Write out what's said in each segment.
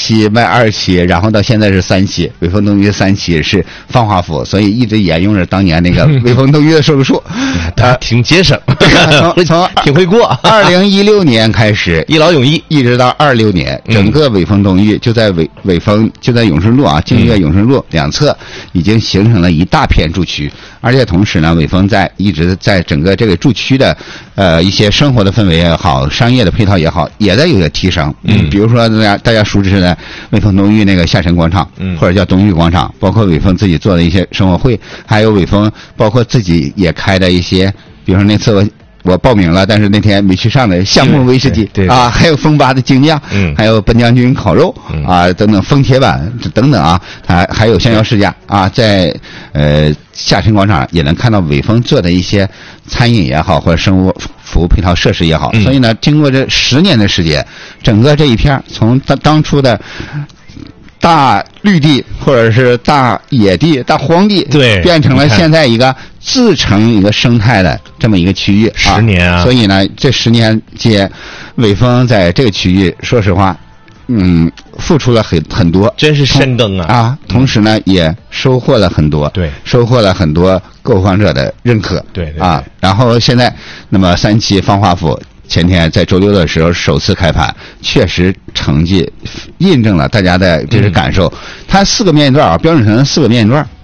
期卖2期，然后到现在是3期，伟峰东隅3期是芳华府，所以一直沿用着当年那个伟峰东隅的收入数， 挺节省， 从挺会过。 2016年开始， 一劳永逸， 一直到26年，整个伟峰东隅就在伟峰就在永顺路啊，净月永顺路两侧已经形成了一大片住区，而且同时呢，伟峰一直在整个这个住区的一些生活的氛围也好，商业的配套也好，也在有些提升。比如说大家熟知的伟峰东隅那个下沉广场，或者叫东隅广场，包括伟峰自己做的一些生活会，还有伟峰包括自己也开的一些，比如说那次我报名了，但是那天没去上的橡木威士忌啊，还有风八的精酿，还有奔将军烤肉啊等等，风铁板等等啊，还有香蕉世家啊，在下沉广场也能看到伟峰做的一些餐饮也好，或者生活服务配套设施也好。所以呢，经过这10年的时间，整个这一片从当初的大绿地或者是大野地、大荒地， 对， 变成了现在一个自成一个生态的这么一个区域。 10年啊！ 所以呢，这10年间，伟峰在这个区域，说实话，付出了很多， 真是深耕啊！ 同时呢，也收获了很多， 对， 收获了很多购房者的认可， 对啊。然后现在，那么3期芳华府前天在周6的时候首次开盘，确实成绩印证了大家的这个感受。它4个面段啊，标准城4个面段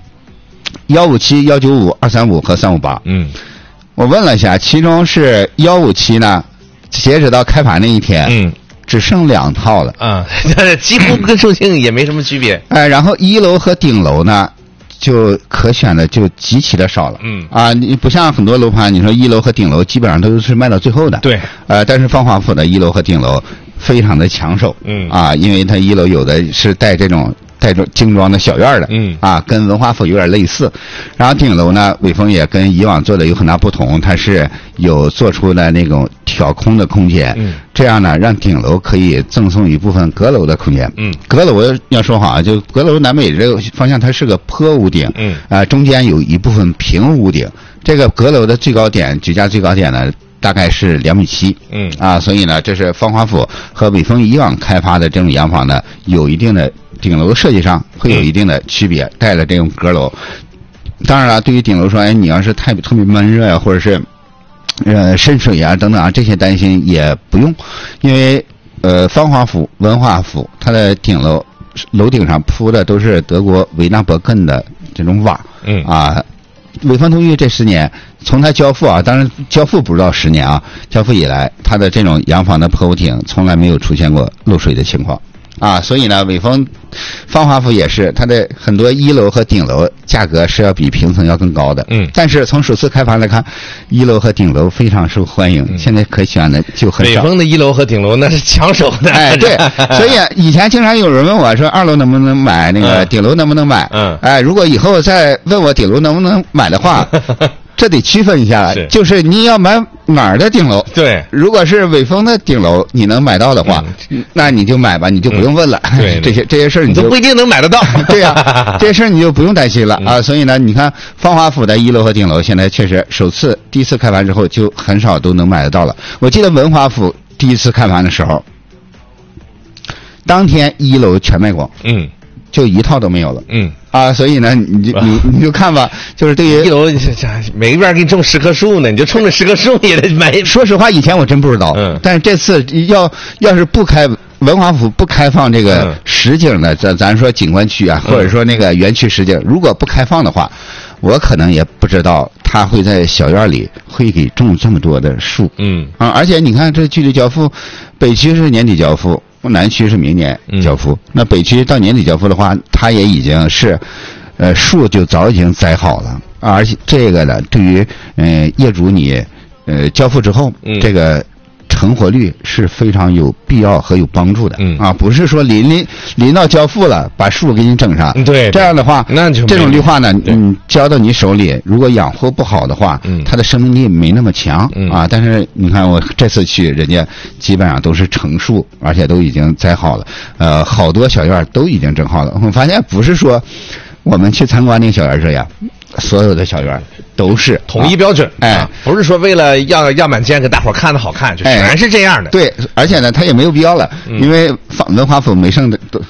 ，157、195、235和358。我问了一下，其中是157呢，截止到开盘那一天，只剩2套了啊，几乎跟售罄也没什么区别。 然后1楼和顶楼呢，就可选的就极其的少了。你不像很多楼盘，你说1楼和顶楼基本上都是卖到最后的。 对。 但是芳华府的1楼和顶楼非常的抢手。因为它1楼有的是带这种精装的小院的。跟文华府有点类似。然后顶楼呢，伟峰也跟以往做的有很大不同，它是有做出了那种挑空的空间。这样呢，让顶楼可以赠送一部分阁楼的空间。阁楼要说好啊，就阁楼南北这个方向，它是个坡屋顶。中间有一部分平屋顶。这个阁楼的最高点，举架最高点呢，大概是2.7米。所以呢，这是芳华府和伟峰以往开发的这种洋房呢，有一定的顶楼设计上会有一定的区别，带了这种阁楼。当然了，对于顶楼说，你要是特别闷热呀，或者是渗水啊等等啊，这些担心也不用，因为芳华府、文华府它的顶楼顶上铺的都是德国维纳伯根的这种瓦。伟峰东隅这10年，从它交付啊，当然交付不知道10年啊，交付以来，它的这种洋房的坡屋顶从来没有出现过漏水的情况。所以呢，伟峰芳华府也是，它的很多1楼和顶楼价格是要比平层要更高的。但是从首次开盘来看，1楼和顶楼非常受欢迎，现在可选的就很少。 伟峰的1楼和顶楼那是抢手的。 对，所以以前经常有人问我说，2楼能不能买，那个顶楼能不能买？如果以后再问我顶楼能不能买的话，这得区分一下，就是你要买哪儿的顶楼。 对， 如果是伟峰的顶楼你能买到的话，那你就买吧，你就不用问了。 对， 这些事儿你就不一定能买得到。 对呀，这些事儿你就不用担心了啊。所以呢，你看芳华府的1楼和顶楼现在确实第一次开盘之后就很少都能买得到了。我记得文华府第一次开盘的时候，当天1楼全卖光。就1套都没有了。所以呢，你就看吧，就是对于 1楼每个院给你种10棵树呢，你就冲着10棵树也得买。 说实话，以前我真不知道。但是这次要是不开文华府不开放这个实景的，咱说景观区啊，或者说那个园区实景，如果不开放的话，我可能也不知道他会在小院里会给种这么多的树。而且你看这距离交付，北区是年底交付，南区是明年交付。那北区到年底交付的话，它也已经是树就早已经栽好了。而且这个呢，对于业主你交付之后，这个成活率是非常有必要和有帮助的。不是说临到交付了把树给你整上。 对， 这样的话， 那就这种绿化呢，交到你手里，如果养护不好的话，它的生命力没那么强。但是你看我这次去，人家基本上都是成树，而且都已经栽好了。好多小院都已经整好了。我发现不是说我们去参观那个小院这样，所有的小院都是统一标准。不是说为了样板间给大伙看的好看，就全是这样的。 对，而且呢，它也没有必要了，因为文华府没剩的